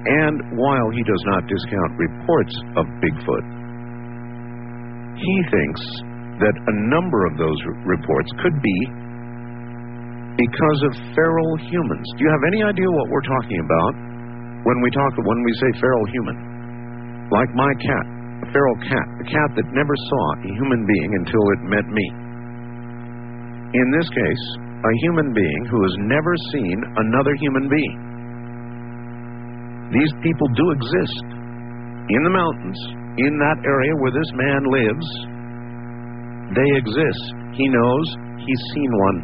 And while he does not discount reports of Bigfoot, he thinks that a number of those reports could be because of feral humans. Do you have any idea what we're talking about when we say feral human? Like my cat, a feral cat, a cat that never saw a human being until it met me. In this case, a human being who has never seen another human being. These people do exist in the mountains, in that area where this man lives. They exist. He knows. He's seen one.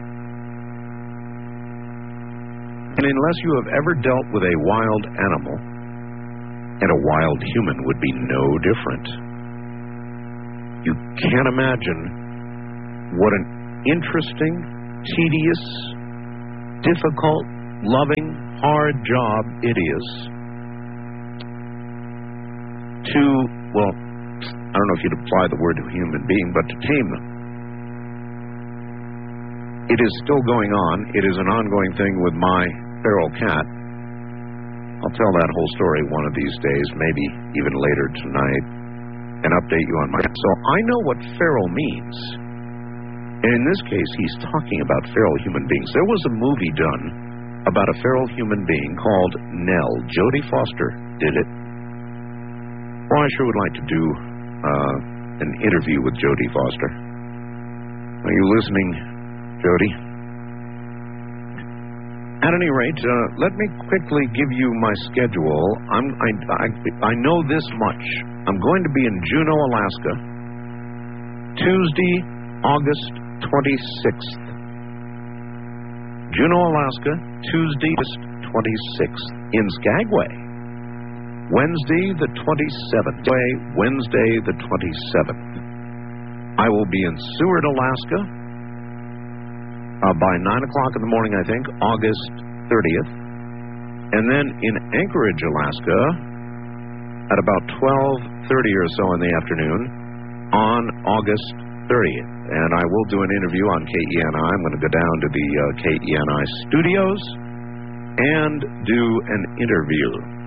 And unless you have ever dealt with a wild animal, and a wild human would be no different, you can't imagine what an interesting, tedious, difficult, loving, hard job it is to, well, I don't know if you'd apply the word to human being, but to tame them. It is still going on. It is an ongoing thing with my feral cat. I'll tell that whole story one of these days, maybe even later tonight, and update you on my... So I know what feral means. And in this case, he's talking about feral human beings. There was a movie done about a feral human being called Nell. Jodie Foster did it. Well, I sure would like to do an interview with Jodie Foster. Are you listening, Jodie? At any rate, let me quickly give you my schedule. I know this much. I'm going to be in Juneau, Alaska, Tuesday, August 26th. Juneau, Alaska, Tuesday, August 26th. In Skagway, Wednesday the 27th. Wednesday the 27th. I will be in Seward, Alaska, by 9 o'clock in the morning, I think, August 30th. And then in Anchorage, Alaska, at about 12:30 or so in the afternoon on August 30th. And I will do an interview on KENI. I'm going to go down to the KENI studios and do an interview.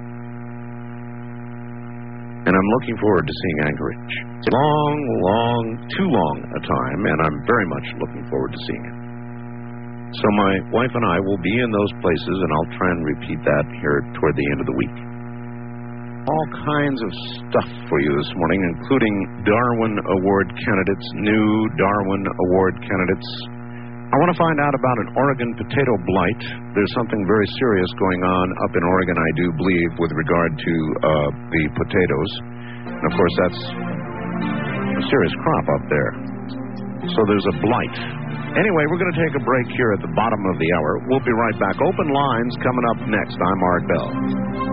And I'm looking forward to seeing Anchorage. It's too long a time, and I'm very much looking forward to seeing it. So my wife and I will be in those places, and I'll try and repeat that here toward the end of the week. All kinds of stuff for you this morning, including Darwin Award candidates, new Darwin Award candidates. I want to find out about an Oregon potato blight. There's something very serious going on up in Oregon, I do believe, with regard to the potatoes. And of course, that's a serious crop up there. So there's a blight. Anyway, we're going to take a break here at the bottom of the hour. We'll be right back. Open lines coming up next. I'm Art Bell.